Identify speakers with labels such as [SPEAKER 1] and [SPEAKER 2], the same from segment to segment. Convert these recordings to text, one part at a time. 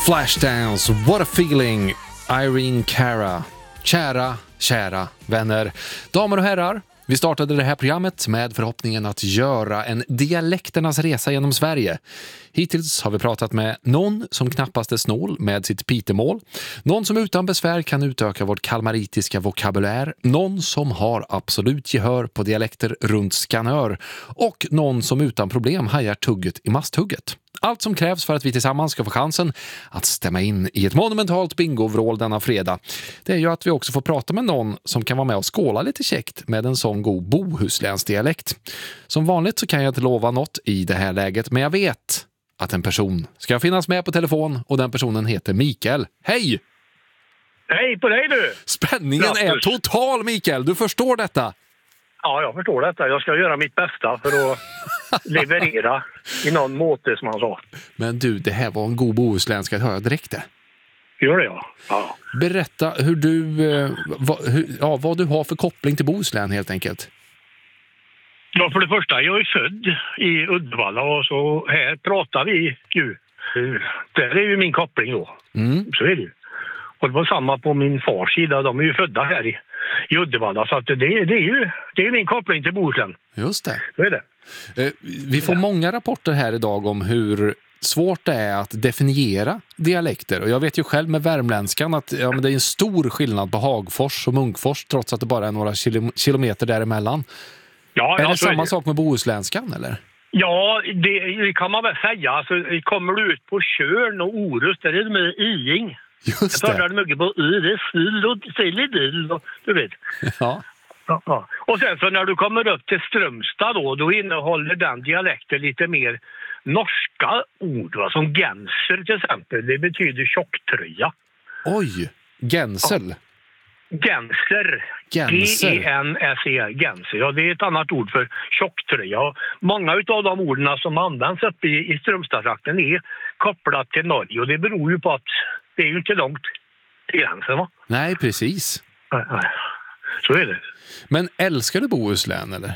[SPEAKER 1] Flashdance, what a feeling, Irene Cara. Kära vänner, damer och herrar, vi startade det här programmet med förhoppningen att göra en dialekternas resa genom Sverige. Hittills har vi pratat med någon som knappast är snål med sitt pitemål, någon som utan besvär kan utöka vårt kalmaritiska vokabulär, någon som har absolut gehör på dialekter runt Skanör och någon som utan problem hajar tugget i masthugget. Allt som krävs för att vi tillsammans ska få chansen att stämma in i ett monumentalt bingovrål denna fredag, det är ju att vi också får prata med någon som kan vara med och skåla lite käckt med en sån god bohuslänsk dialekt. Som vanligt så kan jag inte lova något i det här läget, men jag vet att en person ska finnas med på telefon och den personen heter Mikael. Hej!
[SPEAKER 2] Hej på dig du!
[SPEAKER 1] Spänningen är total, Mikael, du förstår detta?
[SPEAKER 2] Ja, jag förstår detta. Jag ska göra mitt bästa för att leverera i någon måte som han sa.
[SPEAKER 1] Men du, det här var en god bohuslänska, hör jag direkt det.
[SPEAKER 2] Gör det, ja.
[SPEAKER 1] Berätta hur du, vad du har för koppling till Bohuslän helt enkelt.
[SPEAKER 2] Ja, för det första, jag är född i Uddevalla och så här pratar vi ju. Där är ju min koppling då. Så är det ju. Och det var samma på min fars sida, de är ju födda här i Uddevalla, så att det är ju min koppling till Bohuslän.
[SPEAKER 1] Just det.
[SPEAKER 2] Så är det.
[SPEAKER 1] Vi får många rapporter här idag om hur svårt det är att definiera dialekter. Och jag vet ju själv med värmländskan att men det är en stor skillnad på Hagfors och Munkfors trots att det bara är några kilometer däremellan.
[SPEAKER 2] Ja,
[SPEAKER 1] är det samma sak med bohusländskan eller?
[SPEAKER 2] Ja, det kan man väl säga. Alltså, kommer du ut på Tjörn och Orust, där är det med iing.
[SPEAKER 1] Just det.
[SPEAKER 2] Jag talar mycket på Yresill och du vet.
[SPEAKER 1] Ja.
[SPEAKER 2] Ja. Och sen så när du kommer upp till Strömstad då innehåller den dialekten lite mer norska ord, va? Som genser till exempel. Det betyder tjocktröja.
[SPEAKER 1] Oj, gensel.
[SPEAKER 2] Genser. G-E-N-S-E-R, genser. Ja, det är ett annat ord för tjocktröja. Många av de orden som används uppe i Strömstadstrakten är kopplat till Norge. Och det beror ju på att det är ju inte långt till gränsen, va?
[SPEAKER 1] Nej, precis.
[SPEAKER 2] Nej. Så är det.
[SPEAKER 1] Men älskar du Bohuslän, eller?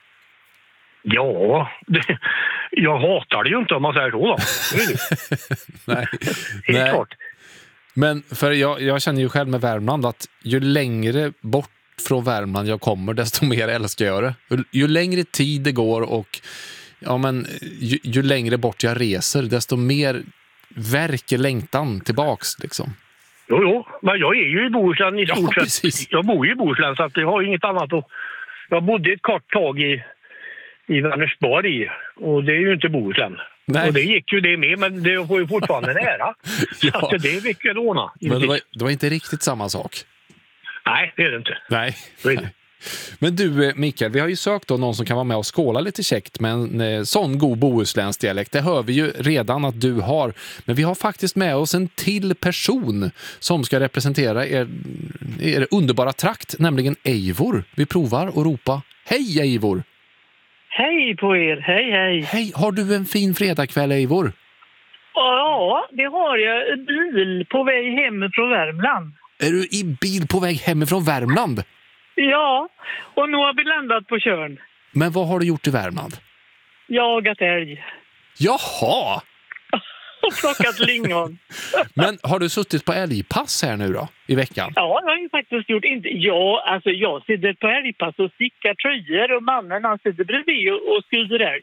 [SPEAKER 2] Ja, jag hatar det ju inte om man säger så då.
[SPEAKER 1] Nej.
[SPEAKER 2] Helt klart.
[SPEAKER 1] Men för jag känner ju själv med Värmland att ju längre bort från Värmland jag kommer, desto mer älskar jag det. Ju längre tid det går och ju längre bort jag reser, desto mer verkar längtan tillbaks liksom.
[SPEAKER 2] Jo, men jag är ju i Bohuslän i stort sett.
[SPEAKER 1] Precis.
[SPEAKER 2] Jag bor ju i Bohuslän så att jag har inget annat att... Jag bodde ett kort tag i Vänersborg och det är ju inte Bohuslän.
[SPEAKER 1] Nej.
[SPEAKER 2] Och det gick ju det med, men det får ju fortfarande nära. Så
[SPEAKER 1] Ja.
[SPEAKER 2] att det är mycket ordna.
[SPEAKER 1] Men det var inte riktigt samma sak.
[SPEAKER 2] Nej, det är det inte.
[SPEAKER 1] Nej.
[SPEAKER 2] Så är det.
[SPEAKER 1] Men du, Mikael, vi har ju sökt då någon som kan vara med och skåla lite käckt med en sån god bohuslänsk dialekt. Det hör vi ju redan att du har. Men vi har faktiskt med oss en till person som ska representera er underbara trakt, nämligen Eivor. Vi provar och ropa: hej Eivor!
[SPEAKER 3] Hej på er, hej.
[SPEAKER 1] Hej, har du en fin fredagkväll, Eivor?
[SPEAKER 3] Ja, det har jag. En bil på väg hem från Värmland.
[SPEAKER 1] Är du i bil på väg hemifrån Värmland?
[SPEAKER 3] Ja, och nu har vi landat på Tjörn.
[SPEAKER 1] Men vad har du gjort i Värmland?
[SPEAKER 3] Jagat älg.
[SPEAKER 1] Jaha!
[SPEAKER 3] Och plockat lingon.
[SPEAKER 1] Men har du suttit på älgpass här nu då, i veckan?
[SPEAKER 3] Ja, jag har ju faktiskt gjort inte... Ja, alltså jag sitter på älgpass och stickar tröjor och mannen han sitter bredvid och skriver älg.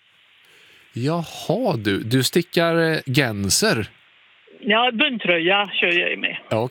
[SPEAKER 1] Jaha, du stickar genser.
[SPEAKER 3] Ja, bundtröja kör jag med.
[SPEAKER 1] Ja,